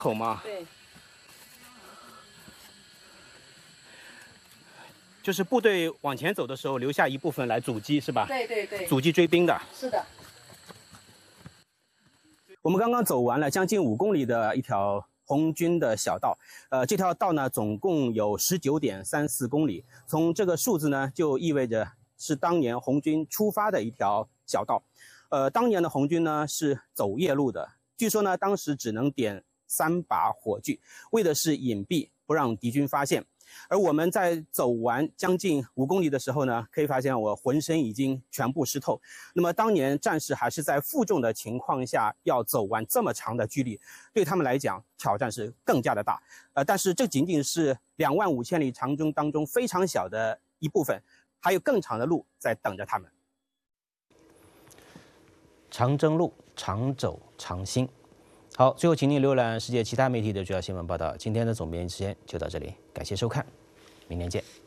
口吗？ 对， 就是部队往前走的时候留下一部分来阻击，是吧？ 对对对， 阻击追兵的。 是的。 我们刚刚走完了将近5公里的一条红军的小道，这条道呢总共有19.34公里，从这个数字呢就意味着是当年红军出发的一条小道。当年的红军呢是走夜路的，据说呢当时只能点3把火炬，为的是隐蔽，不让敌军发现。而我们在走完将近5公里的时候呢，可以发现我浑身已经全部湿透。那么当年战士还是在负重的情况下要走完这么长的距离，对他们来讲挑战是更加的大。但是这仅仅是25000里长征当中非常小的一部分，还有更长的路在等着他们。 长征路，常走常新。好，最后请您浏览世界其他媒体的主要新闻报道。今天的总编辑时间就到这里，感谢收看，明天见。